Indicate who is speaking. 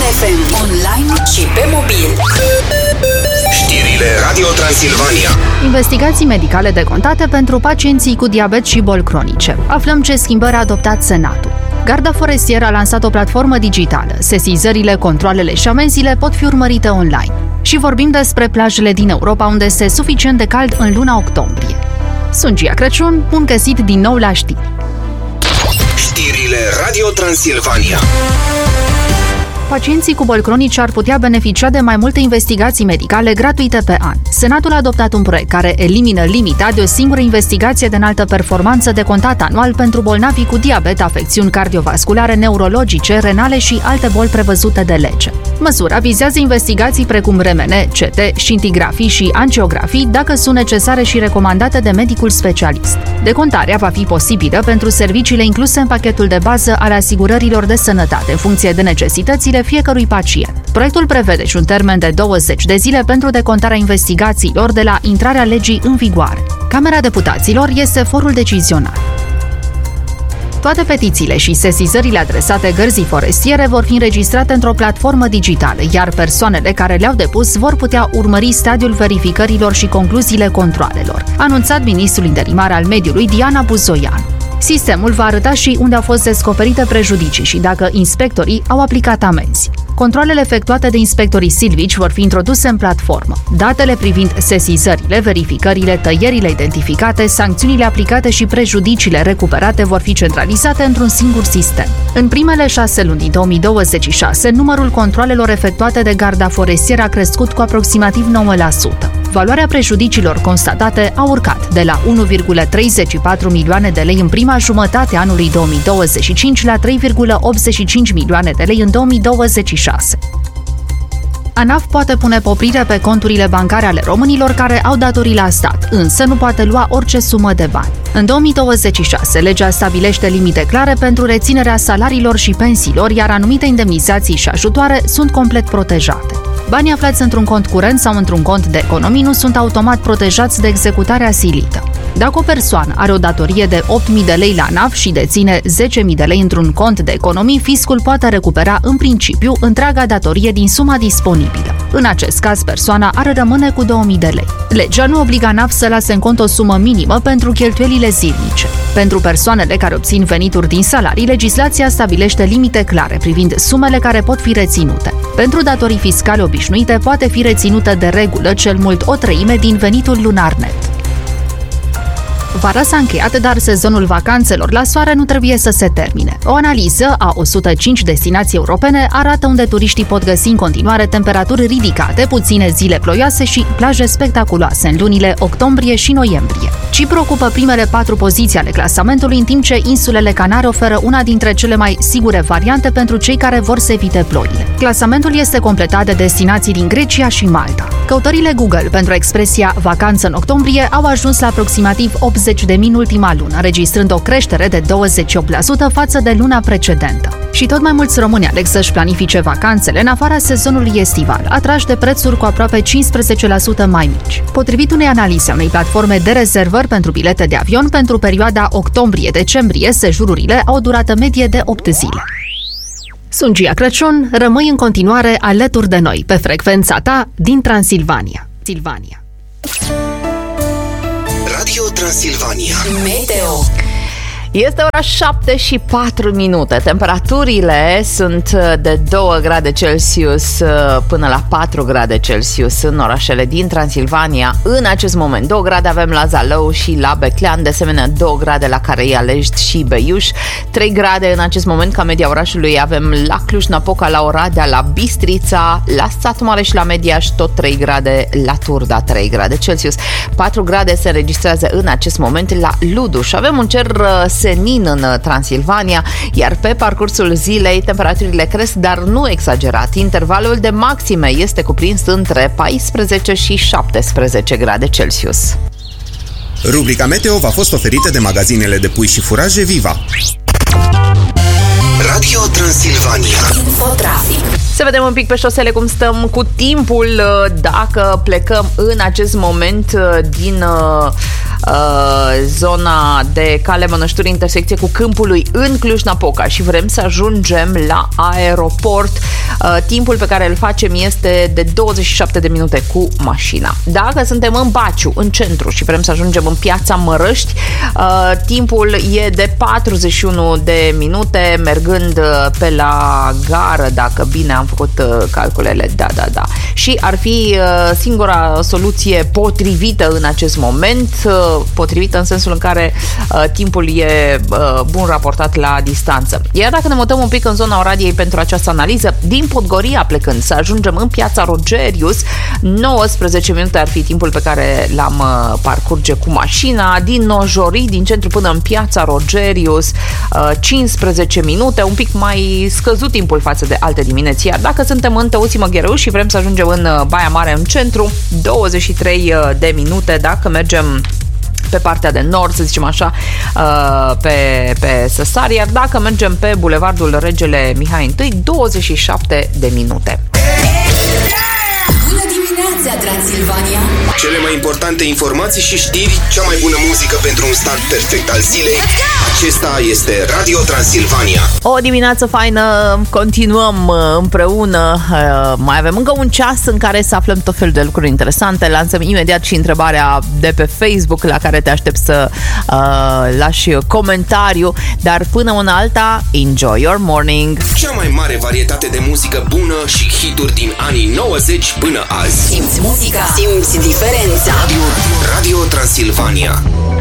Speaker 1: FM, online și pe mobil.
Speaker 2: Știrile Radio Transilvania.
Speaker 3: Investigații medicale decontate pentru pacienții cu diabet și boli cronice. Aflăm ce schimbări a adoptat Senatul. Garda Forestieră a lansat o platformă digitală. Sesizările, controalele și amenziile pot fi urmărite online. Și vorbim despre plajele din Europa, unde este suficient de cald în luna octombrie. Sunt Gia Crăciun, bun găsit din nou la știri.
Speaker 2: Știrile Radio Transilvania.
Speaker 3: Pacienții cu boli cronice ar putea beneficia de mai multe investigații medicale gratuite pe an. Senatul a adoptat un proiect care elimină limita de o singură investigație de înaltă performanță decontat anual pentru bolnavii cu diabet, afecțiuni cardiovasculare, neurologice, renale și alte boli prevăzute de lege. Măsura vizează investigații precum RMN, CT, scintigrafii și angiografii, dacă sunt necesare și recomandate de medicul specialist. Decontarea va fi posibilă pentru serviciile incluse în pachetul de bază al asigurărilor de sănătate, în funcție de necesitățile fiecărui pacient. Proiectul prevede și un termen de 20 de zile pentru decontarea investigațiilor de la intrarea legii în vigoare. Camera Deputaților este forul decizional. Toate petițiile și sesizările adresate Gărzii Forestiere vor fi înregistrate într-o platformă digitală, iar persoanele care le-au depus vor putea urmări stadiul verificărilor și concluziile controalelor, a anunțat ministrul interimar al mediului Diana Buzoian. Sistemul va arăta și unde au fost descoperite prejudicii și dacă inspectorii au aplicat amenzi. Controalele efectuate de inspectorii silvici vor fi introduse în platformă. Datele privind sesizările, verificările, tăierile identificate, sancțiunile aplicate și prejudiciile recuperate vor fi centralizate într-un singur sistem. În primele 6 luni din 2026, numărul controalelor efectuate de Garda Forestieră a crescut cu aproximativ 9%. Valoarea prejudiciilor constatate a urcat de la 1,34 milioane de lei în prima jumătate a anului 2025 la 3,85 milioane de lei în 2026. ANAF poate pune poprire pe conturile bancare ale românilor care au datorii la stat, însă nu poate lua orice sumă de bani. În 2026, legea stabilește limite clare pentru reținerea salariilor și pensiilor, iar anumite indemnizații și ajutoare sunt complet protejate. Banii aflați într-un cont curent sau într-un cont de economii nu sunt automat protejați de executarea silită. Dacă o persoană are o datorie de 8.000 de lei la ANAF și deține 10.000 de lei într-un cont de economii, fiscul poate recupera în principiu întreaga datorie din suma disponibilă. În acest caz, persoana ar rămâne cu 2.000 de lei. Legea nu obligă ANAF să lase în cont o sumă minimă pentru cheltuielile zilnice. Pentru persoanele care obțin venituri din salarii, legislația stabilește limite clare privind sumele care pot fi reținute. Pentru datorii fiscale obișnuite, poate fi reținută de regulă cel mult o treime din venitul lunar net. Vara s-a încheiat, dar sezonul vacanțelor la soare nu trebuie să se termine. O analiză a 105 destinații europene arată unde turiștii pot găsi în continuare temperaturi ridicate, puține zile ploioase și plaje spectaculoase în lunile octombrie și noiembrie. Cipru ocupă primele 4 poziții ale clasamentului, în timp ce insulele Canare oferă una dintre cele mai sigure variante pentru cei care vor să evite ploile. Clasamentul este completat de destinații din Grecia și Malta. Căutările Google pentru expresia vacanță în octombrie au ajuns la aproximativ 80.000 în ultima lună, înregistrând o creștere de 28% față de luna precedentă. Și tot mai mulți români aleg să-și planifice vacanțele în afara sezonului estival, atrași de prețuri cu aproape 15% mai mici. Potrivit unei analize a unei platforme de rezervări pentru bilete de avion, pentru perioada octombrie-decembrie, sejururile au o durată medie de 8 zile. Sunt Gia Crăciun, rămâi în continuare alături de noi pe frecvența ta din Transilvania.
Speaker 2: Radio Transilvania.
Speaker 1: Meteo.
Speaker 4: Este ora 7 și 4 minute. Temperaturile sunt de 2 grade Celsius până la 4 grade Celsius în orașele din Transilvania. În acest moment 2 grade avem la Zalău și la Beclean, de asemenea 2 grade la Carei Alești și Beiuș, 3 grade în acest moment ca media orașului avem la Cluj-Napoca, la Oradea, la Bistrița, la Satu Mare și la Mediaș, tot 3 grade, la Turda 3 grade Celsius. 4 grade se înregistrează în acest moment la Luduș. Avem un cer senin în Transilvania, iar pe parcursul zilei temperaturile cresc, dar nu exagerat. Intervalul de maxime este cuprins între 14 și 17 grade Celsius.
Speaker 2: Rubrica Meteo v-a fost oferită de magazinele de pui și furaje Viva. Radio Transilvania.
Speaker 1: Infotrafic.
Speaker 4: Să vedem un pic pe șosele cum stăm cu timpul, dacă plecăm în acest moment din zona de Cale Mănășturi, intersecție cu Câmpului în Cluj-Napoca și vrem să ajungem la aeroport. Timpul pe care îl facem este de 27 de minute cu mașina. Dacă suntem în Baciu, în centru, și vrem să ajungem în Piața Mărăști, timpul e de 41 de minute, mergând pe la gară, dacă bine am făcut calculele, da. Și ar fi singura soluție potrivită în acest moment, potrivită în sensul în care timpul e bun raportat la distanță. Iar dacă ne mutăm un pic în zona Oradiei pentru această analiză, din Podgoria plecând să ajungem în Piața Rogerius, 19 minute ar fi timpul pe care l-am parcurge cu mașina. Din Nojori, din centru până în Piața Rogerius, 15 minute, un pic mai scăzut timpul față de alte dimineți. Iar dacă suntem în Tăuții Măghereu și vrem să ajungem în Baia Mare, în centru, 23 de minute. Dacă mergem pe partea de nord, să zicem așa, pe Săsari, iar dacă mergem pe Bulevardul Regele Mihai I, 27 de minute.
Speaker 1: Bună dimineața, Transilvania!
Speaker 2: Cele mai importante informații și știri, cea mai bună muzică pentru un start perfect al zilei. Acesta este Radio Transilvania.
Speaker 4: O dimineață faină, continuăm împreună. Mai avem încă un ceas în care să aflăm tot felul de lucruri interesante. Lansăm imediat și întrebarea de pe Facebook, la care te aștept să lași comentariu. Dar până una alta, enjoy your morning.
Speaker 2: Cea mai mare varietate de muzică bună și hituri din anii 90 până azi.
Speaker 1: Simți muzica, simți diferența.
Speaker 2: Radio Transilvania.